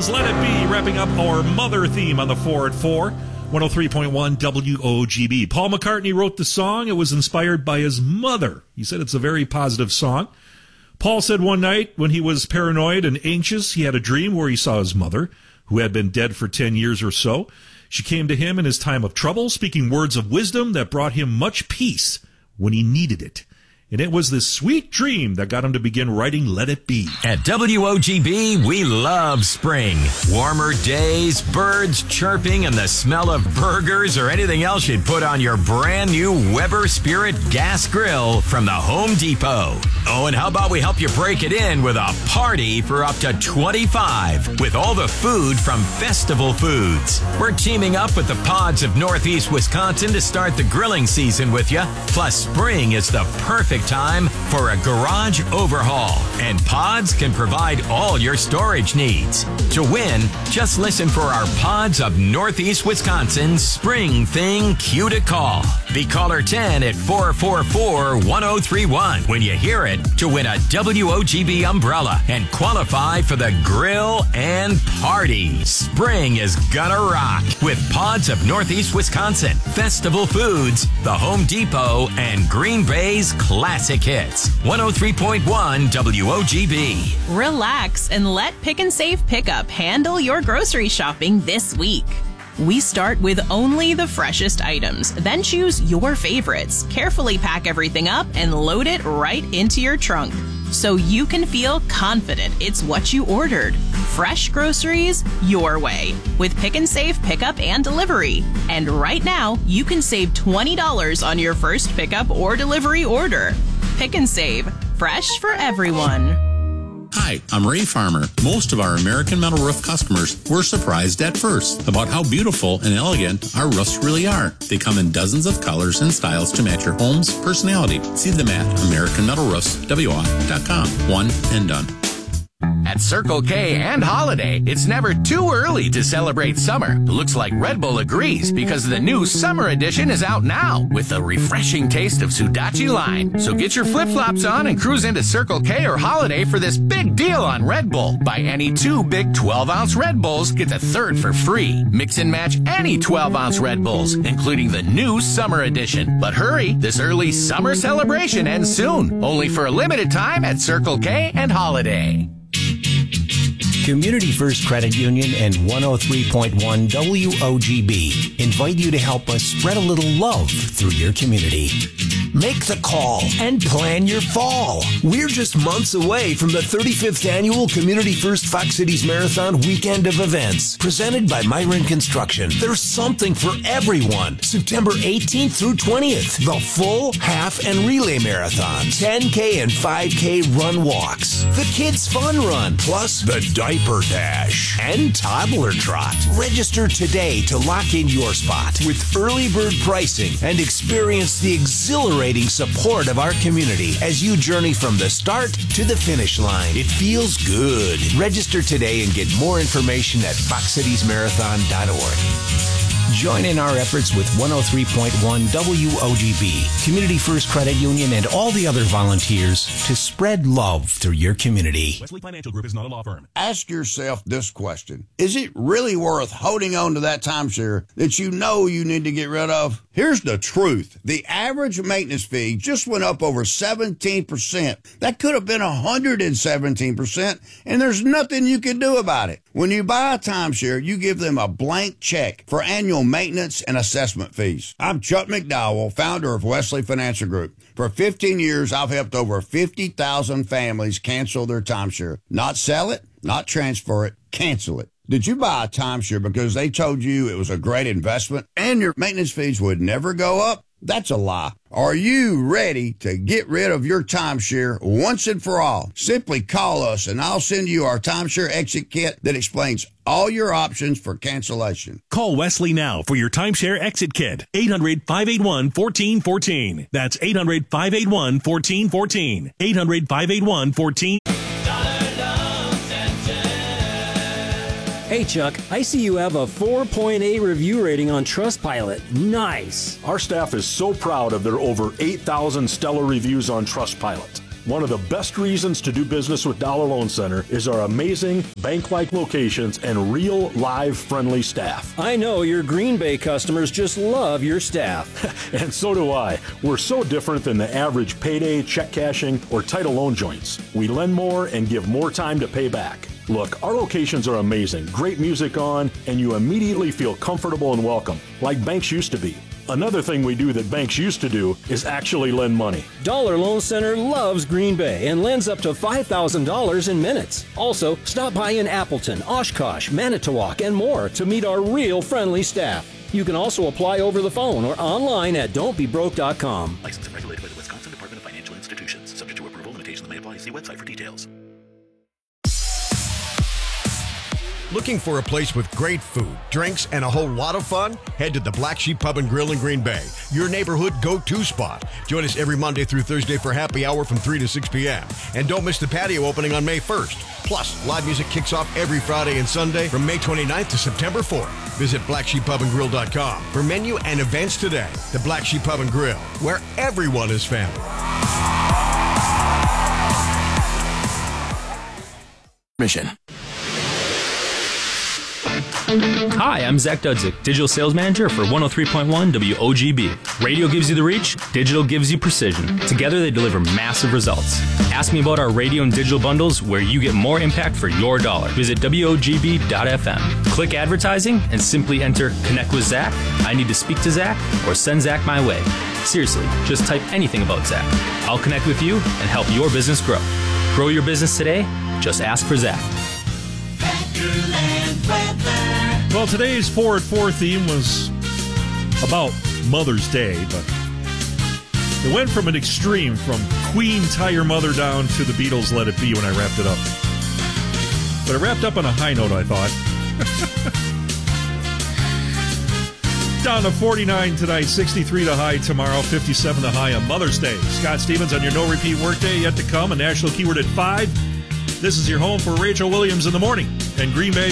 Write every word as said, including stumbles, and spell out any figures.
Beatles, Let It Be, wrapping up our Mother theme on the four at four. one oh three point one W O G B. Paul McCartney wrote the song. It was inspired by his mother. He said it's a very positive song. Paul said one night when he was paranoid and anxious, he had a dream where he saw his mother, who had been dead for ten years or so. She came to him in his time of trouble, speaking words of wisdom that brought him much peace when he needed it. And it was this sweet dream that got him to begin writing Let It Be. At W O G B, we love spring. Warmer days, birds chirping, and the smell of burgers or anything else you'd put on your brand new Weber Spirit gas grill from the Home Depot. Oh, and how about we help you break it in with a party for up to twenty-five with all the food from Festival Foods. We're teaming up with the Pods of Northeast Wisconsin to start the grilling season with you. Plus, spring is the perfect time for a garage overhaul, and Pods can provide all your storage needs. To win, just listen for our Pods of Northeast Wisconsin Spring Thing Cue to Call. Be caller ten at four four four, one oh three one when you hear it to win a W O G B umbrella and qualify for the grill and party. Spring is gonna rock with Pods of Northeast Wisconsin, Festival Foods, the Home Depot, and Green Bay's Classic Hits. one oh three point one W O G B. Relax and let Pick and Save Pickup handle your grocery shopping this week. We start with only the freshest items, then choose your favorites. Carefully pack everything up and load it right into your trunk so you can feel confident it's what you ordered. Fresh groceries your way with Pick and Save Pickup and Delivery. And right now, you can save twenty dollars on your first pickup or delivery order. Pick and Save, fresh for everyone. Hi, I'm Ray Farmer. Most of our American Metal Roof customers were surprised at first about how beautiful and elegant our roofs really are. They come in dozens of colors and styles to match your home's personality. See them at American Metal Roofs W I dot com. One and done. At Circle K and Holiday, it's never too early to celebrate summer. Looks like Red Bull agrees because the new summer edition is out now with the refreshing taste of Sudachi Lime. So get your flip-flops on and cruise into Circle K or Holiday for this big deal on Red Bull. Buy any two big twelve-ounce Red Bulls, get the third for free. Mix and match any twelve-ounce Red Bulls, including the new summer edition. But hurry, this early summer celebration ends soon. Only for a limited time at Circle K and Holiday. Community First Credit Union and one oh three point one W O G B invite you to help us spread a little love through your community. Make the call and plan your fall. We're just months away from the thirty-fifth Annual Community First Fox Cities Marathon Weekend of Events, presented by Myron Construction. There's something for everyone. September eighteenth through twentieth, the full, half, and relay marathon, ten K and five K run walks, the Kids Fun Run, plus the Diaper Dash, and Toddler Trot. Register today to lock in your spot with early bird pricing and experience the exhilarating support of our community as you journey from the start to the finish line. It feels good. Register today and get more information at fox cities marathon dot org. Join in our efforts with one oh three point one W O G B, Community First Credit Union, and all the other volunteers to spread love through your community. Wesley Financial Group is not a law firm. Ask yourself this question. Is it really worth holding on to that timeshare that you know you need to get rid of? Here's the truth. The average maintenance fee just went up over seventeen percent. That could have been one hundred seventeen percent, and there's nothing you can do about it. When you buy a timeshare, you give them a blank check for annual maintenance and assessment fees. I'm Chuck McDowell, founder of Wesley Financial Group. For fifteen years, I've helped over fifty thousand families cancel their timeshare. Not sell it, not transfer it, cancel it. Did you buy a timeshare because they told you it was a great investment and your maintenance fees would never go up? That's a lie. Are you ready to get rid of your timeshare once and for all? Simply call us and I'll send you our timeshare exit kit that explains all your options for cancellation. Call Wesley now for your timeshare exit kit. eight hundred, five eight one, one four one four. That's eight hundred, five eight one, one four one four. eight hundred, five eight one, one four one four. Hey Chuck, I see you have a four point eight review rating on Trustpilot. Nice. Our staff is so proud of their over eight thousand stellar reviews on Trustpilot. One of the best reasons to do business with Dollar Loan Center is our amazing bank-like locations and real, live, friendly staff. I know your Green Bay customers just love your staff. And so do I. We're so different than the average payday, check cashing, or title loan joints. We lend more and give more time to pay back. Look, our locations are amazing, great music on, and you immediately feel comfortable and welcome, like banks used to be. Another thing we do that banks used to do is actually lend money. Dollar Loan Center loves Green Bay and lends up to five thousand dollars in minutes. Also, stop by in Appleton, Oshkosh, Manitowoc, and more to meet our real friendly staff. You can also apply over the phone or online at don't be broke dot com. Licensed and regulated by the Wisconsin Department of Financial Institutions. Subject to approval, limitations may apply. See website for details. Looking for a place with great food, drinks, and a whole lot of fun? Head to the Black Sheep Pub and Grill in Green Bay, your neighborhood go-to spot. Join us every Monday through Thursday for happy hour from three to six p.m. And don't miss the patio opening on May first. Plus, live music kicks off every Friday and Sunday from May twenty-ninth to September fourth. Visit black sheep pub and grill dot com for menu and events today. The Black Sheep Pub and Grill, where everyone is family. Mission. Hi, I'm Zach Dudzik, Digital Sales Manager for one oh three point one W O G B. Radio gives you the reach, digital gives you precision. Together they deliver massive results. Ask me about our radio and digital bundles where you get more impact for your dollar. Visit W O G B dot F M. Click advertising and simply enter Connect with Zach, I need to speak to Zach, or send Zach my way. Seriously, just type anything about Zach. I'll connect with you and help your business grow. Grow your business today, just ask for Zach. Well, today's four at four theme was about Mother's Day, but it went from an extreme, from Queen Tie Your Mother Down to the Beatles' Let It Be when I wrapped it up. But it wrapped up on a high note, I thought. Down to forty-nine tonight, sixty-three to high tomorrow, fifty-seven to high on Mother's Day. Scott Stevens on your no-repeat workday yet to come, a national keyword at five. This is your home for Rachel Williams in the morning and Green Bay.